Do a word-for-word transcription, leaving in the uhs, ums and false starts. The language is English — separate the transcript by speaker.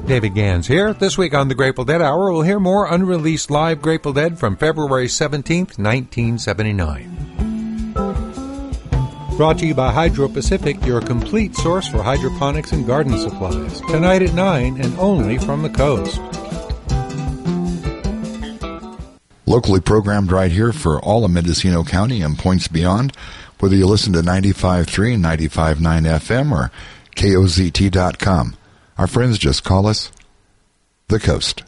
Speaker 1: David Gans here. This week on the Grateful Dead Hour, we'll hear more unreleased live Grateful Dead from February seventeenth, nineteen seventy-nine. Brought to you by Hydro Pacific, your complete source for hydroponics and garden supplies. Tonight at nine and only from the coast.
Speaker 2: Locally programmed right here for all of Mendocino County and points beyond, whether you listen to ninety-five point three and ninety-five point nine F M or K O Z T dot com. Our friends just call us The Coast.